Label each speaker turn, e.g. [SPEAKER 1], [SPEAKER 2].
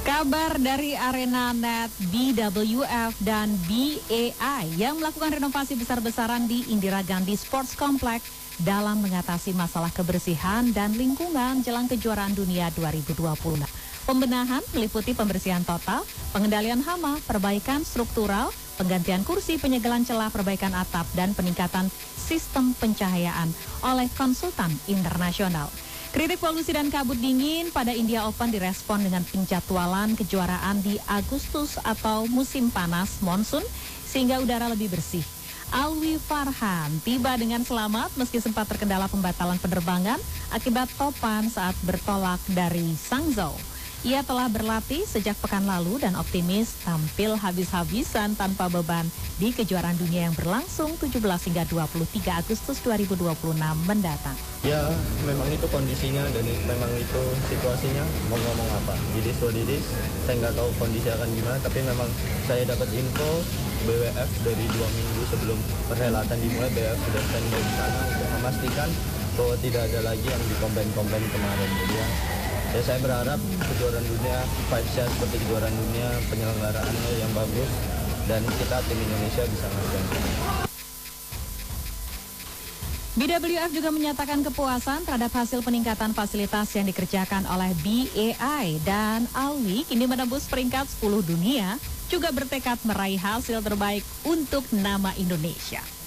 [SPEAKER 1] Kabar dari ArenaNet, BWF, dan BAI yang melakukan renovasi besar-besaran di Indira Gandhi Sports Complex dalam mengatasi masalah kebersihan dan lingkungan jelang kejuaraan dunia 2020. Pembenahan meliputi pembersihan total, pengendalian hama, perbaikan struktural, penggantian kursi, penyegelan celah, perbaikan atap, dan peningkatan sistem pencahayaan oleh konsultan internasional. Kritik polusi dan kabut dingin pada India Open direspon dengan penjadwalan kejuaraan di Agustus atau musim panas monsun sehingga udara lebih bersih. Alwi Farhan tiba dengan selamat meski sempat terkendala pembatalan penerbangan akibat topan saat bertolak dari Hangzhou. Ia telah berlatih sejak pekan lalu dan optimis tampil habis-habisan tanpa beban di kejuaraan dunia yang berlangsung 17 hingga 23 Agustus 2026 mendatang.
[SPEAKER 2] Ya, memang itu kondisinya dan memang itu situasinya, mau ngomong apa. Jadi Swadish, saya nggak tahu kondisi akan gimana, tapi memang saya dapat info BWF dari 2 minggu sebelum perhelatan dimulai, BWF sudah standby di sana untuk memastikan bahwa tidak ada lagi yang di komplain kemarin. Jadi ya saya berharap kejuaraan dunia, vibes-nya seperti kejuaraan dunia, penyelenggaraannya yang bagus, dan kita tim Indonesia bisa ngajak.
[SPEAKER 1] BWF juga menyatakan kepuasan terhadap hasil peningkatan fasilitas yang dikerjakan oleh BAI dan Alwi kini menembus peringkat 10 dunia, juga bertekad meraih hasil terbaik untuk nama Indonesia.